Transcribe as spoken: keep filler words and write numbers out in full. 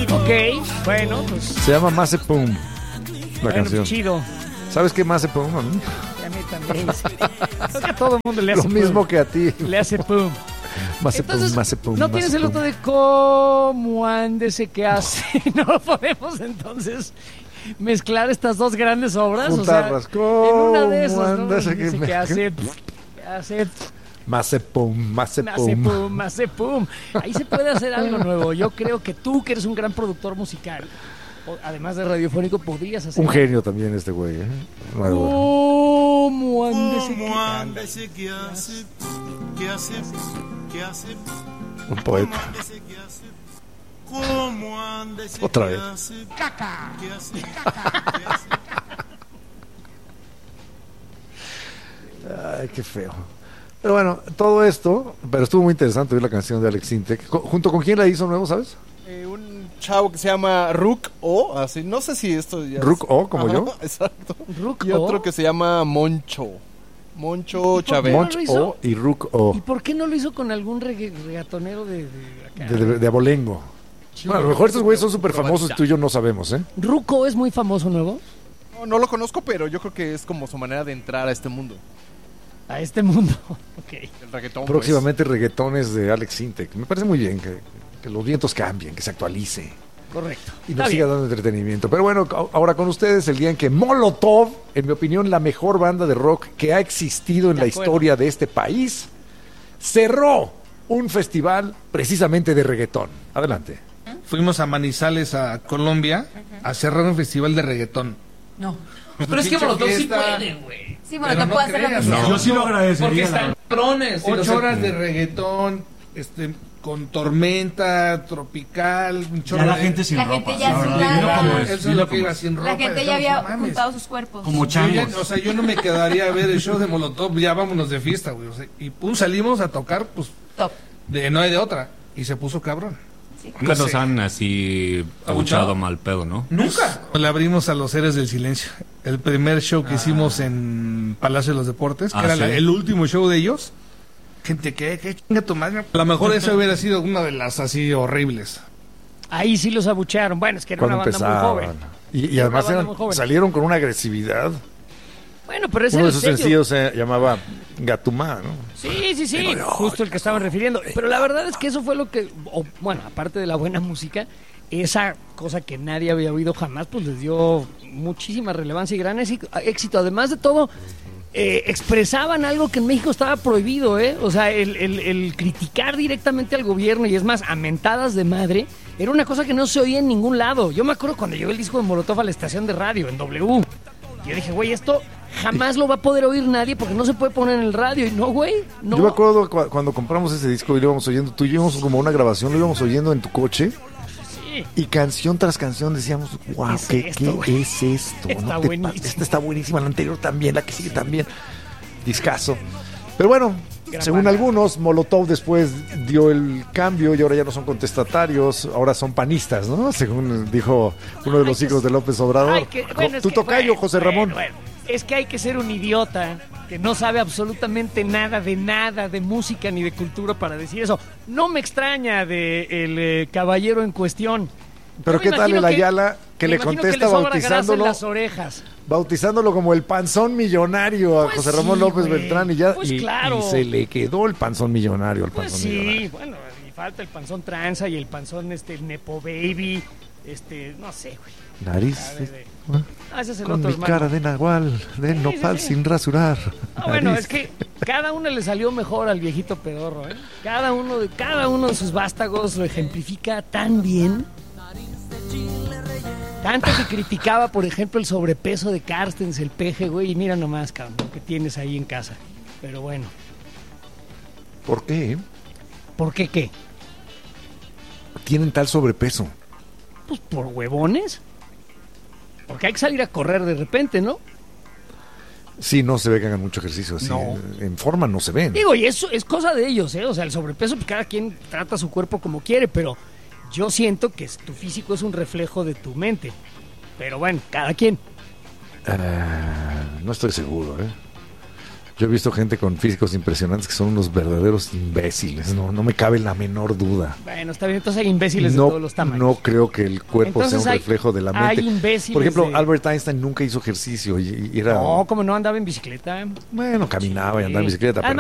Ok, bueno, pues. Se llama Mazepum, la bueno, canción. Chido. ¿Sabes qué Mazepum? ¿No? A mí también. Sí. Creo que a todo el mundo le hace Lo mismo pum. que a ti. Le hace pum. Mazepum, Entonces, Mazepum, ¿no tienes el Mazepum. otro de cómo ándese que hace? No podemos entonces mezclar estas dos grandes obras. Juntarlas. O sea, en una de ¿Cómo esas, ¿no? ándese que Dice me- que hace, que hace, Mazepum, hace Mazepum. pum, hace pum. Ahí se puede hacer algo nuevo. Yo creo que tú, que eres un gran productor musical, o- además de radiofónico, podrías hacer Un genio también este güey, ¿eh? No hay duda. ¿Cómo ándese que ¿Cómo anda? ándese que hace? ¿Qué hace? ¿Qué hace? Un poeta. ¿Cómo ándese que hace? ¿Cómo ándese Otra que vez. hace? ¿Qué hace? ¿Qué hace? Ay, qué feo. Pero bueno, todo esto, pero estuvo muy interesante oír la canción de Alex Sintek. Co- ¿Junto con quién la hizo nuevo, sabes? Eh, un chavo que se llama Rook O, así, no sé si esto ya es- Rook O, como Ajá, yo. Exacto. Rook Y O. otro que se llama Moncho. Moncho Chávez. no Monch lo hizo? O y Rook O, ¿Y por qué no lo hizo con algún regga- regatonero de, de acá? de, de- de abolengo. Bueno, a lo mejor estos güeyes son súper famosos y tú y yo no sabemos, ¿eh? ¿Ruco es muy famoso nuevo? No, no lo conozco, pero yo creo que es como su manera de entrar a este mundo. A este mundo. Ok. El reggaetón. pues. Próximamente reggaetones de Alex Sintek. Me parece muy bien que, que los vientos cambien, que se actualice Correcto. y Está nos siga bien. dando entretenimiento. Pero bueno, a- ahora con ustedes el día en que Molotov, en mi opinión, la mejor banda de rock que ha existido en De la acuerdo. historia de este país, cerró un festival precisamente de reggaetón. Adelante. Fuimos a Manizales, a Colombia, a cerrar un festival de reggaetón. No. Pero es que Molotov sí puede, güey. Sí, bueno, te puedo hacer la función. Yo sí lo agradecería. Porque la están verdad. cabrones. Sí, lo sé. Ocho horas de reggaetón, este, con tormenta, tropical, un chorro Ya la de- gente sin La ropa. gente ya la sin verdad, nada. dilo como es, Eso es dilo lo que como iba es. sin ropa. La gente ya estamos, había no mames. juntado sus cuerpos. Como Yo ya- changos. o sea, yo no me quedaría a ver el show de Molotov, ya vámonos de fiesta, güey. O sea, y pum, salimos a tocar, pues, Top. de no hay de otra. Y se puso cabrón. Nunca No nos sé. han así ¿Abuchado? abuchado mal pedo, ¿no? Nunca. Le abrimos a los Héroes del Silencio. El primer show que hicimos en Palacio de los Deportes, que Ah, era ¿sí? la- el último show de ellos. Gente, ¿qué? ¿Qué chinga tu madre? A lo mejor esa hubiera sido una de las así horribles. Ahí sí los abucharon. Bueno, es que era Cuando una banda muy empezaban. joven. Y, y Era además una banda eran- muy joven. salieron con una agresividad. Bueno, pero ese Uno era de el sus sello. sencillos se llamaba Gatumá, ¿no? Sí, sí, sí, justo el que estaban refiriendo. Pero la verdad es que eso fue lo que, o, bueno, aparte de la buena música, esa cosa que nadie había oído jamás, pues les dio muchísima relevancia y gran éxito. éxito. Además de todo, eh, expresaban algo que en México estaba prohibido, ¿eh? O sea, el, el- el criticar directamente al gobierno y es más, a mentadas de madre, era una cosa que no se oía en ningún lado. Yo me acuerdo cuando llegó el disco de Molotov a la estación de radio, en W. Yo dije, güey, esto jamás lo va a poder oír nadie porque no se puede poner en el radio. Y no, güey, no. Yo me acuerdo cu- cuando compramos ese disco y lo íbamos oyendo, tú y yo íbamos como una grabación, lo íbamos oyendo en tu coche Sí. y canción tras canción decíamos, wow, ¿Qué es ¿qué, esto, qué güey? es esto? Está No te buenísimo. pa- esta está buenísima, la anterior también, la que sigue también. Discazo. Pero bueno, Gran según banda. algunos, Molotov después dio el cambio y ahora ya no son contestatarios, ahora son panistas, ¿no? Según dijo uno de los Ay, hijos que- de López Obrador. Ay, que- bueno, es tu que- tocayo, bueno, José bueno, Ramón. bueno. Es que hay que ser un idiota que no sabe absolutamente nada de nada de música ni de cultura para decir eso. No me extraña de el eh, caballero en cuestión. Pero Yo qué me tal imagino el que- Ayala que me le imagino contesta que le sobra grasa en bautizándolo, las orejas. bautizándolo como el panzón millonario a Pues José Ramón sí, López güey. Beltrán y ya Pues y, claro. y se le quedó el panzón millonario al Pues panzón sí, millonario. bueno, y falta el panzón tranza y el panzón este Nepo Baby, este, no sé, güey. Nariz A ver, eh, ¿eh? Ah, ese es el con otro mi hermano. cara de nahual, de Sí, nopal sí, sí. sin rasurar. Ah, bueno, Nariz. es que cada uno le salió mejor al viejito pedorro, ¿eh? Cada uno de cada uno de sus vástagos lo ejemplifica tan bien. Tanto que criticaba, por ejemplo, el sobrepeso de Carstens, el peje, güey, y mira nomás, cabrón, lo que tienes ahí en casa. Pero bueno, ¿Por qué? ¿por qué qué? Tienen tal sobrepeso. Pues por huevones. Porque hay que salir a correr de repente, ¿no? Sí, no se ve que hagan mucho ejercicio así. No. En, en forma no se ven. Digo, y eso es cosa de ellos, ¿eh? O sea, el sobrepeso, pues cada quien trata su cuerpo como quiere, pero yo siento que tu físico es un reflejo de tu mente. Pero bueno, cada quien. Ah, no estoy seguro, ¿eh? Yo he visto gente con físicos impresionantes que son unos verdaderos imbéciles, no, no me cabe la menor duda. Bueno, está bien, entonces hay imbéciles no, de todos los tamaños. No creo que el cuerpo Entonces sea un hay- reflejo de la hay mente. imbéciles Por ejemplo, de- Albert Einstein nunca hizo ejercicio y, y era... No, como no andaba en bicicleta. Bueno, caminaba y andaba en Sí. bicicleta, pero